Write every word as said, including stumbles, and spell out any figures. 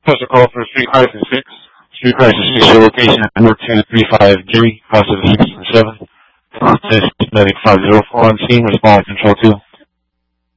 Special call for Street Crisis six. Street Crisis six, your location at four two three five Gary, process six seven. Process medic five zero four on scene, respond control two.